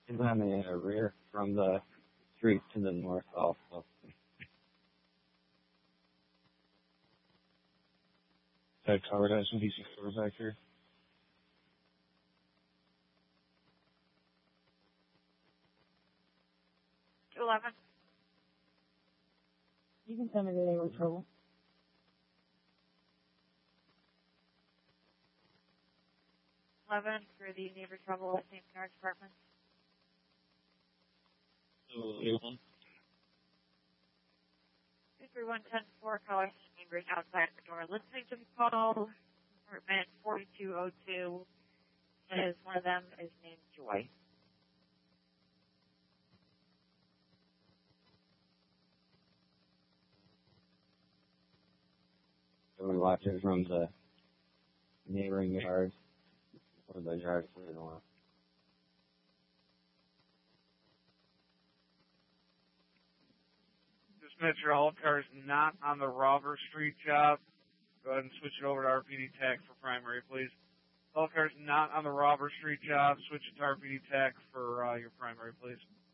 Is on the rear from the street to the north also. That covered at some DC stores back here. To 11. You can tell me that they were in trouble. For the neighbor trouble at St. Bernard's Apartments. 81. 231-10-4, caller neighbors outside the door listening to the call. Apartment 4202. Is one of them is named Joy. Someone watches from the neighboring yard or the yard to the north. Dispatcher, all cars not on the Robert Street job. Go ahead and switch it over to RPD TAC for primary, please. All cars not on the Robert Street job, switch it to RPD TAC for your primary, please.